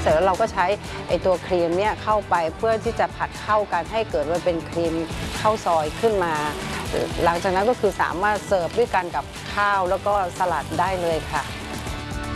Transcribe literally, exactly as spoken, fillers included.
ร็จแล้วเราก็ใช้ไอตัวครีมเนี่ยเข้าไปเพื่อที่จะผัดเข้ากันให้เกิดว่าเป็นครีมข้าวซอยขึ้นมาหลังจากนั้นก็คือสามารถเสิร์ฟด้วยกันกับข้าวแล้วก็สลัดได้เลยค่ะ